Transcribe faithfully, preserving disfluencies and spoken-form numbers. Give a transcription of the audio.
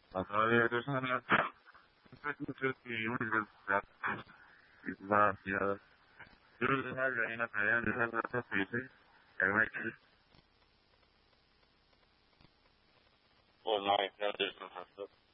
Also, there's not enough. fifty universidad y va hacia yo dejar de ir a traer de esas otras países que hay aquí o no hay que hacer eso